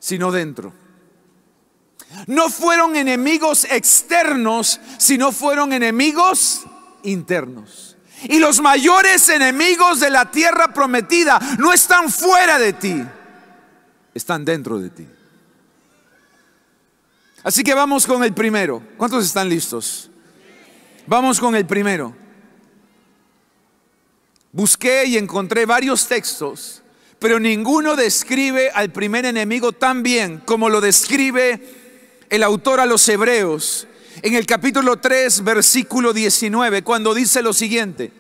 sino dentro. No fueron enemigos externos, sino fueron enemigos internos. Y los mayores enemigos de la tierra prometida no están fuera de ti, están dentro de ti. Así que vamos con el primero. ¿Cuántos están listos? Vamos con el primero. Busqué y encontré varios textos, pero ninguno describe al primer enemigo tan bien como lo describe el autor a los Hebreos en el capítulo 3, versículo 19, cuando dice lo siguiente.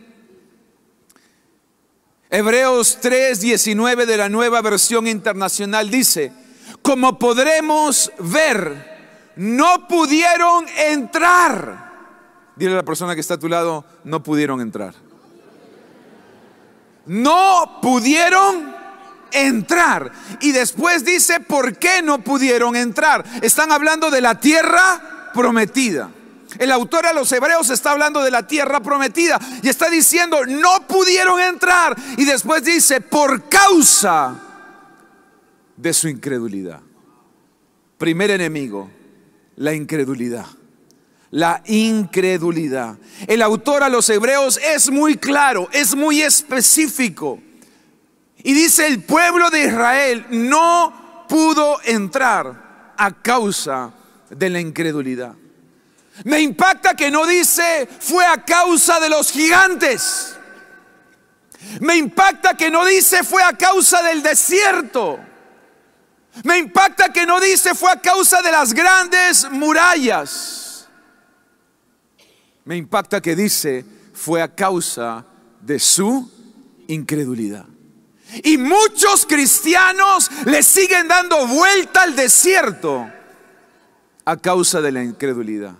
Hebreos 3, 19 de la Nueva Versión Internacional dice: como podremos ver, no pudieron entrar. Dile a la persona que está a tu lado: no pudieron entrar. No pudieron entrar. Y después dice por qué no pudieron entrar. Están hablando de la tierra prometida. El autor a los Hebreos está hablando de la tierra prometida y está diciendo no pudieron entrar. Y después dice por causa de su incredulidad. Primer enemigo, la incredulidad. La incredulidad. El autor a los Hebreos es muy claro, es muy específico. Y dice: el pueblo de Israel no pudo entrar a causa de la incredulidad. Me impacta que no dice fue a causa de los gigantes. Me impacta que no dice fue a causa del desierto. Me impacta que no dice fue a causa de las grandes murallas. Me impacta que dice fue a causa de su incredulidad. Y muchos cristianos le siguen dando vuelta al desierto a causa de la incredulidad.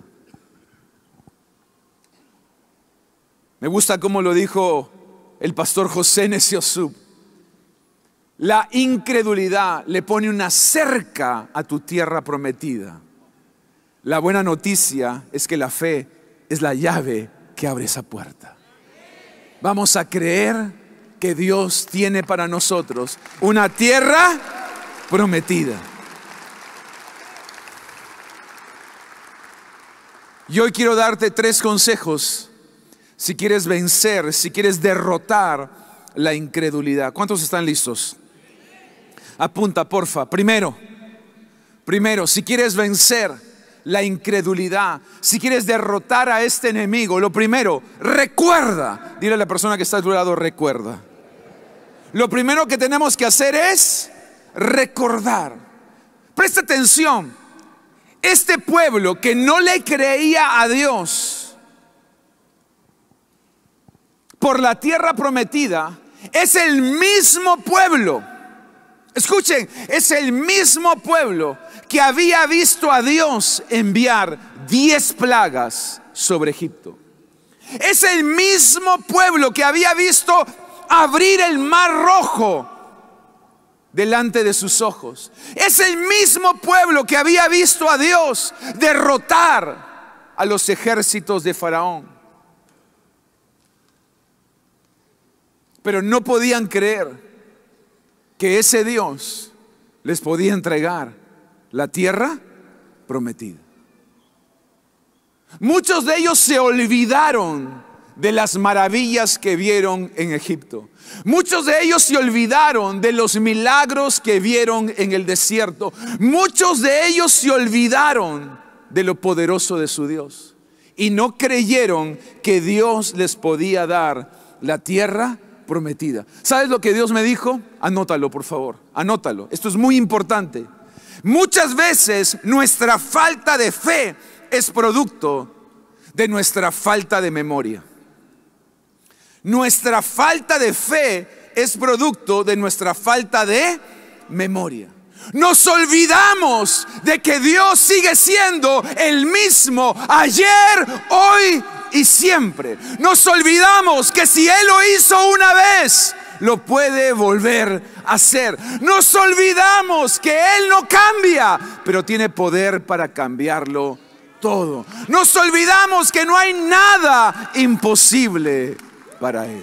Me gusta cómo lo dijo el pastor José Neciosub. La incredulidad le pone una cerca a tu tierra prometida. La buena noticia es que la fe es la llave que abre esa puerta. Vamos a creer que Dios tiene para nosotros una tierra prometida. Y hoy quiero darte 3 consejos si quieres vencer, si quieres derrotar la incredulidad. ¿Cuántos están listos? Apunta, porfa. Primero, si quieres vencer la incredulidad, si quieres derrotar a este enemigo, lo primero, recuerda. Dile a la persona que está a tu lado: recuerda. Lo primero que tenemos que hacer es recordar. Presta atención. Este pueblo que no le creía a Dios por la tierra prometida es el mismo pueblo. Escuchen, es el mismo pueblo que había visto a Dios enviar 10 plagas sobre Egipto. Es el mismo pueblo que había visto abrir el mar rojo delante de sus ojos. Es el mismo pueblo que había visto a Dios derrotar a los ejércitos de Faraón. Pero no podían creer que ese Dios les podía entregar la tierra prometida. Muchos de ellos se olvidaron de las maravillas que vieron en Egipto. Muchos de ellos se olvidaron de los milagros que vieron en el desierto. Muchos de ellos se olvidaron de lo poderoso de su Dios y no creyeron que Dios les podía dar la tierra prometida. ¿Sabes lo que Dios me dijo? Anótalo, por favor, anótalo. Esto es muy importante. Muchas veces nuestra falta de fe es producto de nuestra falta de memoria. Nuestra falta de fe es producto de nuestra falta de memoria. Nos olvidamos de que Dios sigue siendo el mismo ayer, hoy y siempre. Nos olvidamos que si Él lo hizo una vez, lo puede volver a hacer. Nos olvidamos que Él no cambia, pero tiene poder para cambiarlo todo. Nos olvidamos que no hay nada imposible para Él.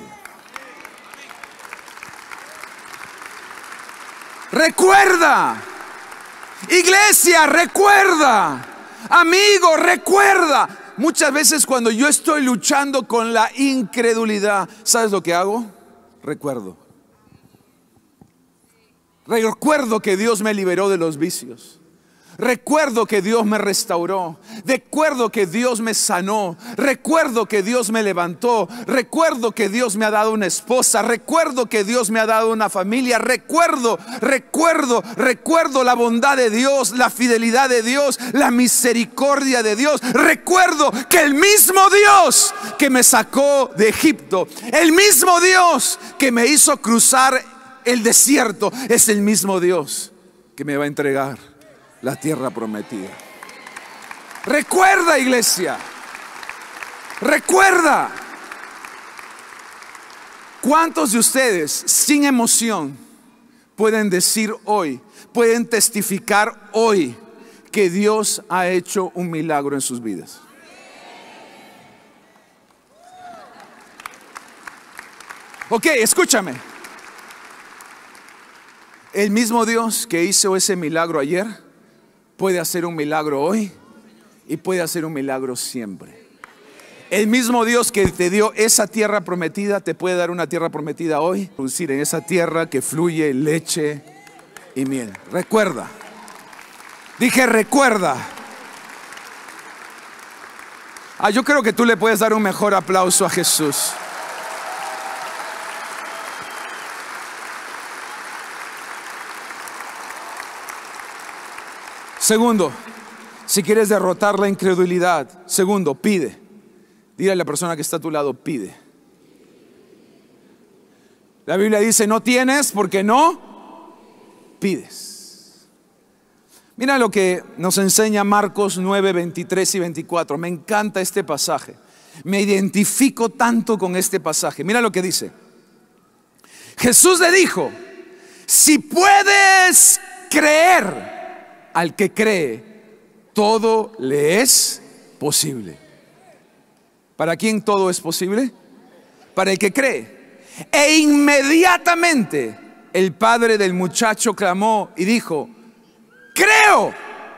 Recuerda, Iglesia, recuerda. Amigo, recuerda. Muchas veces cuando yo estoy luchando con la incredulidad, ¿sabes lo que hago? Recuerdo que Dios me liberó de los vicios. Recuerdo que Dios me restauró. Recuerdo que Dios me sanó. Recuerdo que Dios me levantó. Recuerdo que Dios me ha dado una esposa. Recuerdo que Dios me ha dado una familia. Recuerdo la bondad de Dios, la fidelidad de Dios, la misericordia de Dios. Recuerdo que el mismo Dios que me sacó de Egipto, el mismo Dios que me hizo cruzar el desierto, es el mismo Dios que me va a entregar la tierra prometida. Recuerda, iglesia. Recuerda. ¿Cuántos de ustedes sin emoción pueden decir hoy, pueden testificar hoy que Dios ha hecho un milagro en sus vidas? Ok, escúchame. El mismo Dios que hizo ese milagro ayer puede hacer un milagro hoy y puede hacer un milagro siempre. El mismo Dios que te dio esa tierra prometida te puede dar una tierra prometida hoy, producir en esa tierra que fluye leche y miel. Recuerda. Dije recuerda. Yo creo que tú le puedes dar un mejor aplauso a Jesús. Segundo, si quieres derrotar la incredulidad, segundo, pide. Dile a la persona que está a tu lado, pide. La Biblia dice, no tienes porque no pides. Mira lo que nos enseña Marcos 9, 23 y 24. Me encanta este pasaje. Me identifico tanto con este pasaje. Mira lo que dice. Jesús le dijo, si puedes creer, al que cree, todo le es posible. ¿Para quién todo es posible? Para el que cree. E inmediatamente el padre del muchacho clamó y dijo, creo,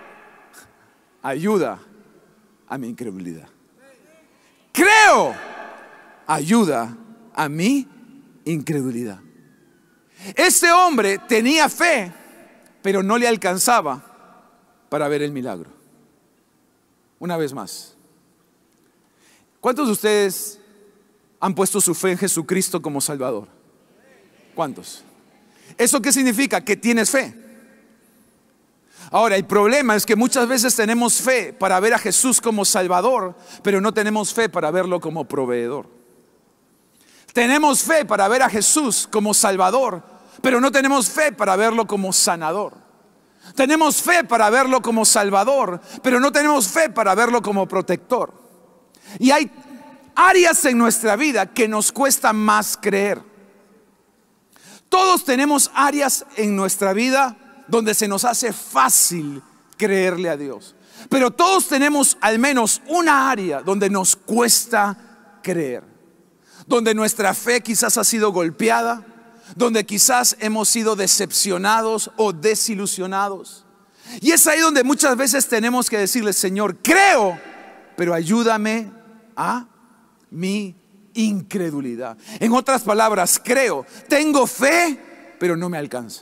ayuda a mi incredulidad. Creo, ayuda a mi incredulidad. Este hombre tenía fe, pero no le alcanzaba para ver el milagro. Una vez más, ¿cuántos de ustedes han puesto su fe en Jesucristo como Salvador? ¿Cuántos? ¿Eso qué significa? Que tienes fe. Ahora, el problema es que muchas veces tenemos fe para ver a Jesús como Salvador, pero no tenemos fe para verlo como proveedor. Tenemos fe para ver a Jesús como Salvador, pero no tenemos fe para verlo como sanador. Tenemos fe para verlo como Salvador, pero no tenemos fe para verlo como protector. Y hay áreas en nuestra vida que nos cuesta más creer. Todos tenemos áreas en nuestra vida donde se nos hace fácil creerle a Dios. Pero todos tenemos al menos una área donde nos cuesta creer. Donde nuestra fe quizás ha sido golpeada, donde quizás hemos sido decepcionados o desilusionados. Y es ahí donde muchas veces tenemos que decirle, Señor, creo, pero ayúdame a mi incredulidad. En otras palabras, creo, tengo fe, pero no me alcanza.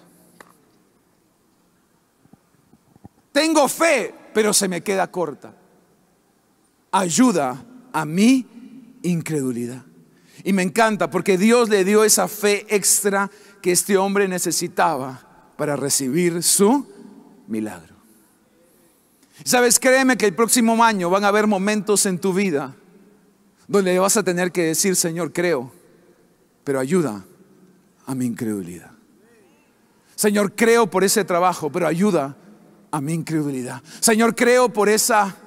Tengo fe, pero se me queda corta. Ayuda a mi incredulidad. Y me encanta porque Dios le dio esa fe extra que este hombre necesitaba para recibir su milagro. Sabes, créeme que el próximo año van a haber momentos en tu vida donde vas a tener que decir, Señor, creo, pero ayuda a mi incredulidad. Señor, creo por ese trabajo, pero ayuda a mi incredulidad. Señor, creo por esa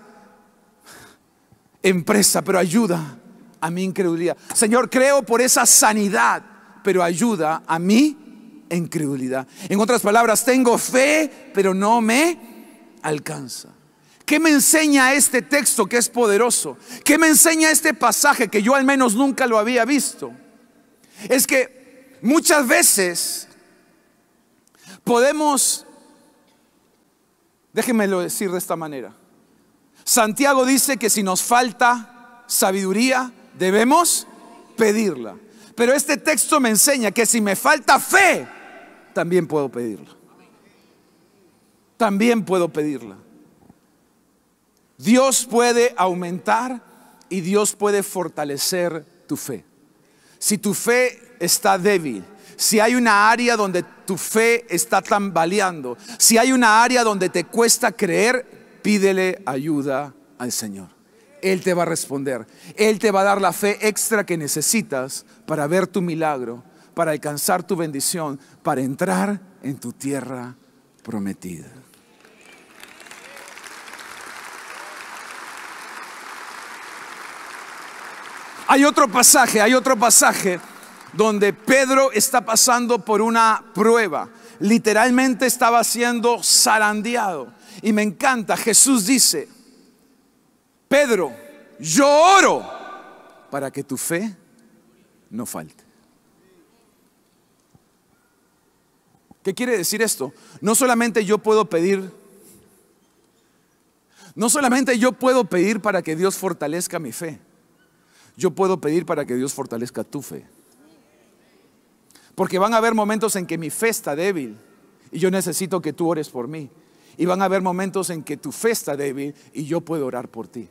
empresa, pero ayuda a mi incredulidad. Señor, creo por esa sanidad, pero ayuda a mi incredulidad. En otras palabras, tengo fe, pero no me alcanza. ¿Qué me enseña este texto que es poderoso? ¿Qué me enseña este pasaje que yo al menos nunca lo había visto? Es que muchas veces podemos Déjenmelo decir de esta manera. Santiago dice que si nos falta sabiduría, debemos pedirla. Pero este texto me enseña que si me falta fe, también puedo pedirla. También puedo pedirla. Dios puede aumentar y Dios puede fortalecer tu fe. Si tu fe está débil, si hay una área donde tu fe está tambaleando, si hay una área donde te cuesta creer, pídele ayuda al Señor. Él te va a responder. Él te va a dar la fe extra que necesitas para ver tu milagro, para alcanzar tu bendición, para entrar en tu tierra prometida. Hay otro pasaje donde Pedro está pasando por una prueba. Literalmente estaba siendo zarandeado. Y me encanta, Jesús dice: Pedro, yo oro para que tu fe no falte. ¿Qué quiere decir esto? No solamente yo puedo pedir para que Dios fortalezca mi fe. Yo puedo pedir para que Dios fortalezca tu fe. Porque van a haber momentos en que mi fe está débil y yo necesito que tú ores por mí. Y van a haber momentos en que tu fe está débil y yo puedo orar por ti.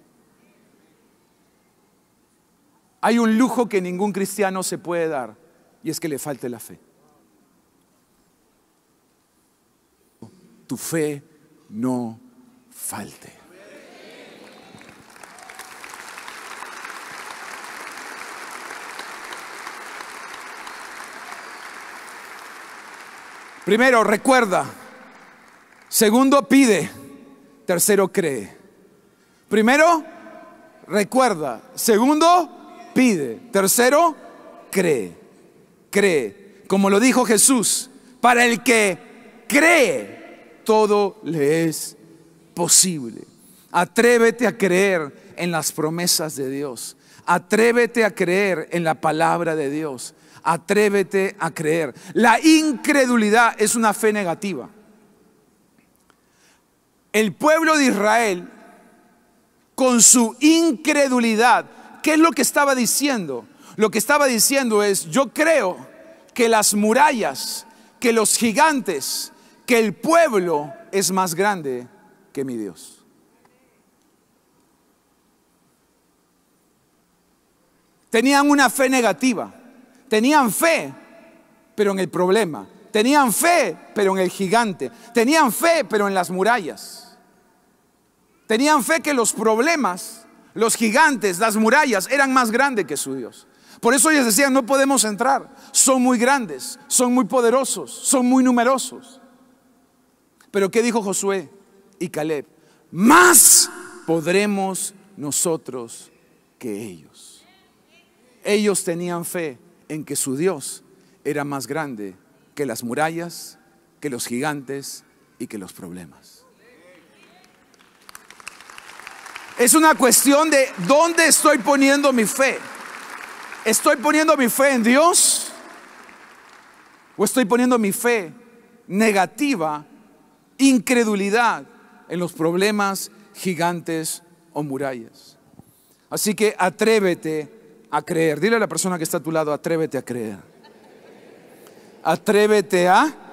Hay un lujo que ningún cristiano se puede dar, y es que le falte la fe. Tu fe no falte. Primero, recuerda. Segundo, pide. Tercero, cree. Primero, recuerda. Segundo, pide. Tercero, cree. Cree. Como lo dijo Jesús, para el que cree, todo le es posible. Atrévete a creer en las promesas de Dios. Atrévete a creer en la palabra de Dios. Atrévete a creer. La incredulidad es una fe negativa. El pueblo de Israel, con su incredulidad, ¿qué es lo que estaba diciendo? Lo que estaba diciendo es: yo creo que las murallas, que los gigantes, que el pueblo es más grande que mi Dios. Tenían una fe negativa. Tenían fe, pero en el problema. Tenían fe, pero en el gigante. Tenían fe, pero en las murallas. Tenían fe que los problemas, los gigantes, las murallas eran más grandes que su Dios. Por eso ellos decían: no podemos entrar. Son muy grandes, son muy poderosos, son muy numerosos. Pero ¿qué dijo Josué y Caleb? Más podremos nosotros que ellos. Ellos tenían fe en que su Dios era más grande que las murallas, que los gigantes y que los problemas. Es una cuestión de dónde estoy poniendo mi fe. ¿Estoy poniendo mi fe en Dios? ¿O estoy poniendo mi fe negativa, incredulidad, en los problemas, gigantes o murallas? Así que atrévete a creer. Dile a la persona que está a tu lado: atrévete a creer. Atrévete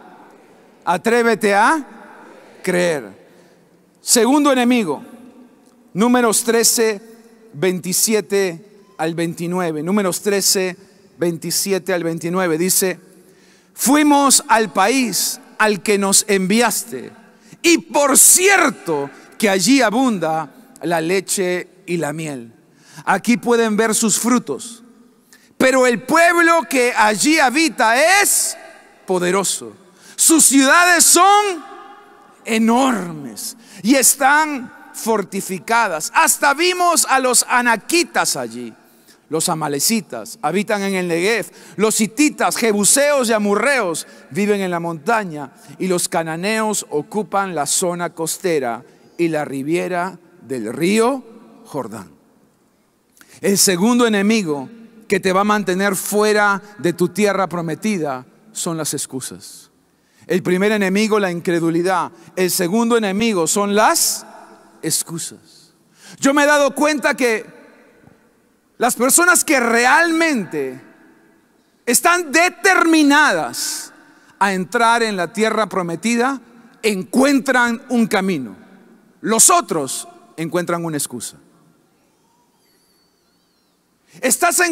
a creer. Segundo enemigo, Números 13, 27 al 29. Números 13, 27 al 29 dice: fuimos al país al que nos enviaste, y por cierto que allí abunda la leche y la miel. Aquí pueden ver sus frutos. Pero el pueblo que allí habita es poderoso. Sus ciudades son enormes y están fortificadas. Hasta vimos a los anaquitas allí. Los amalecitas habitan en el Negev. Los hititas, jebuseos y amorreos viven en la montaña. Y los cananeos ocupan la zona costera y la ribera del río Jordán. El segundo enemigo que te va a mantener fuera de tu tierra prometida son las excusas. El primer enemigo, la incredulidad. El segundo enemigo son las excusas. Yo me he dado cuenta que las personas que realmente están determinadas a entrar en la tierra prometida encuentran un camino. Los otros encuentran una excusa. Estás en